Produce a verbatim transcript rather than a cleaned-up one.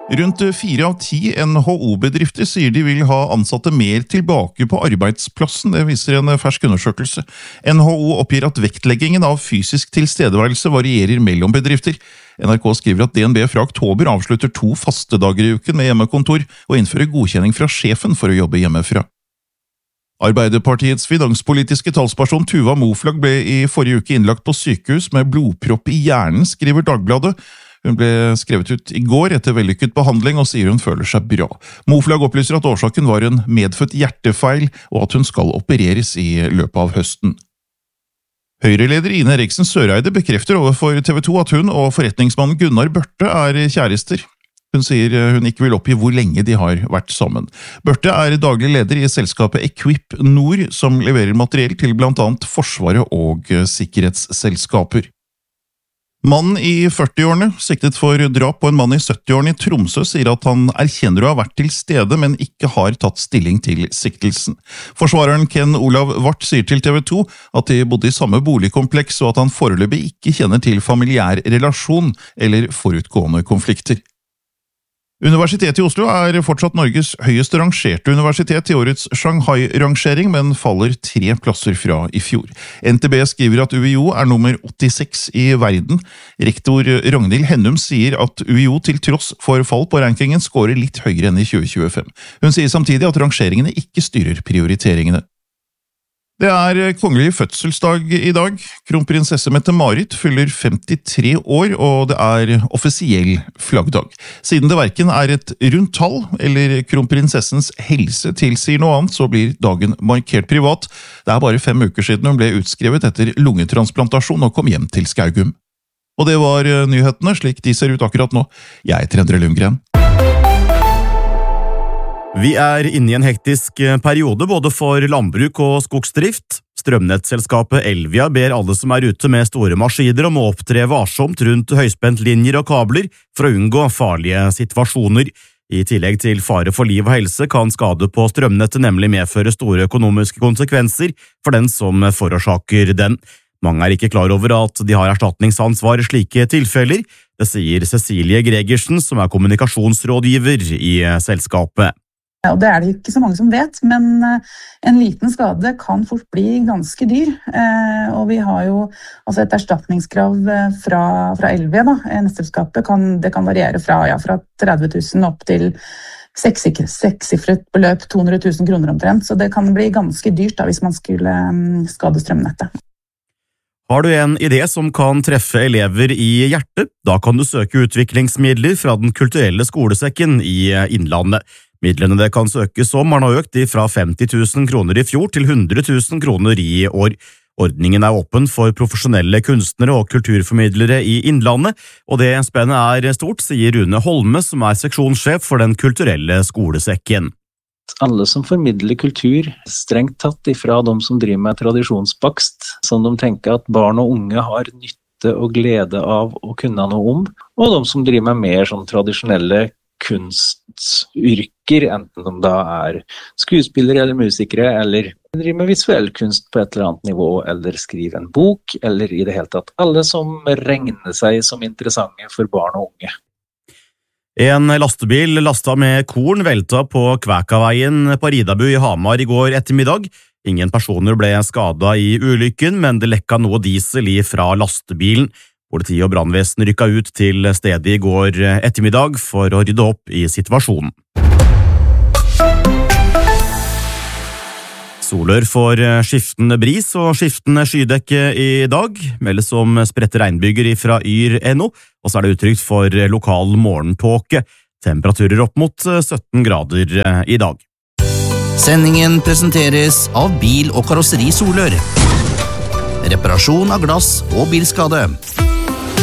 Rundt fire av ti N H O-bedrifter sier de vil ha ansatte mer tilbake på arbeidsplassen, det viser en fersk undersøkelse. N H O oppgir at vektleggingen av fysisk tilstedeværelse varierer mellom bedrifter. N R K skriver at D N B fra oktober avslutter to faste dager i uken med hjemmekontor og innfører godkjenning fra sjefen for å jobbe hjemmefra. Arbeiderpartiets finanspolitiske talsperson Tuva Moflag ble i forrige uke innlagt på sykehus med blodpropp i hjernen, skriver Dagbladet. Hun ble skrevet ut i går etter vellykket behandling og sier hun føler seg bra. Moflag opplyser at årsaken var en medfødt hjertefeil og at hun skal opereres i løpet av høsten. Høyreleder Ine Eriksen Søreide bekrefter overfor T V to at hun og forretningsmannen Gunnar Børte er kjærester. Hun sier hun ikke vil oppgi hvor lenge de har vært sammen. Børte er daglig leder i selskapet Equip Nord, som leverer materiell til blant annet Forsvaret og sikkerhetsselskaper. Mannen i førtiårene, siktet for drap på en mann i syttiårene i Tromsø, sier at han erkjenner å ha vært til stede, men ikke har tatt stilling til siktelsen. Forsvareren Ken Olav Vart sier til T V to at de bodde i samme boligkompleks, og at han foreløpig ikke kjenner til familiær relasjon eller forutgående konflikter. Universitetet i Oslo er fortsatt Norges høyest rangerte universitet i årets Shanghai-rangering, men faller tre plasser fra i fjor. N T B skriver at U I O er nummer åttiseks i verden. Rektor Ragnhild Hennum sier at U I O til tross for fall på rankingen skårer litt høyere enn i tjue tjuefem. Hun sier samtidig at rangeringene ikke styrer prioriteringene. Det er kongelig fødselsdag i dag. Kronprinsesse Mette-Marit fyller femtitre år, og det er offisiell flaggdag. Siden det hverken er et rundt tall eller kronprinsessens helse tilsier noe annet, så blir dagen markert privat. Det er bare fem uker siden hun ble utskrevet etter lungetransplantasjon og kom hjem til Skaugum. Og det var nyhetene, slik de ser ut akkurat nå. Jeg heter Endre Lundgren. Vi er inne i en hektisk periode både for landbruk og skogsdrift. Strømnettselskapet Elvia ber alle som er ute med store maskiner om å opptre varsomt rundt høyspentlinjer og kabler for å unngå farlige situasjoner. I tillegg til fare for liv og helse kan skade på strømnettet nemlig medføre store økonomiske konsekvenser for den som forårsaker den. Mange er ikke klar over at de har erstatningsansvar i slike tilfeller. Det sier Cecilie Gregersen, som er kommunikasjonsrådgiver i selskapet. Og det er det ikke så mange som vet, men en liten skade kan fort bli ganske dyr. Og vi har jo altså et erstatningskrav fra, fra Elvia, da, nettselskapet, kan, det kan variere fra, ja, fra tretti tusen opp til sekssifret beløp, to hundre tusen kroner omtrent. Så det kan bli ganske dyrt da, hvis man skulle skade strømnettet. Har du en idé som kan treffe elever i hjertet? Da kan du søke utviklingsmidler fra Den kulturelle skolesekken i Innlandet. Midlene det kan søkes om har nå økt fra femti tusen kroner i fjor til hundre tusen kroner i år. Ordningen er åpen for profesjonelle kunstnere og kulturformidlere i Innlandet, og det spennet er stort, sier Rune Holme, som er seksjonssjef for Den kulturelle skolesekken. Alle som formidler kultur, strengt tatt ifra de som driver med tradisjonsbakst, som de tenker at barn og unge har nytte og glede av å kunne noe om, og de som driver med mer sånn tradisjonelle kunstyrker, enten de da er skuespillere eller musikere, eller driver med visuell kunst på et eller annet nivå, eller skriver en bok, eller i det hele tatt alle som regner seg som interessante for barn og unge. En lastebil lastet med korn velta på Kvækaveien på Ridabu i Hamar i går ettermiddag. Ingen personer ble skadet i ulykken, men det lekka noe diesel i fra lastebilen. Politi og brannvesen rykka ut til stedet i går ettermiddag for å rydde opp i situasjonen. Solør får skiftende bris og skiftende skydekke i dag, meldes om spredte regnbyger fra yr punktum no, og så er det uttrykt for lokal morgentåke. Temperaturer opp mot sytten grader i dag. Sendingen presenteres av Bil- og Karosseri Solør. Reparasjon av glass og bilskade.